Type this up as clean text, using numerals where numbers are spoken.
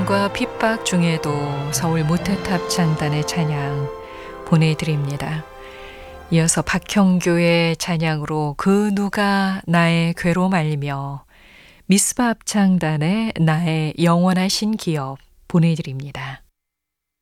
고난과 핍박 중에도 서울 모태탑 찬단의 찬양 보내드립니다. 이어서 박형교의 찬양으로 그 누가 나의 괴로움 알리며 미스바 합창단의 나의 영원하신 기업 보내드립니다.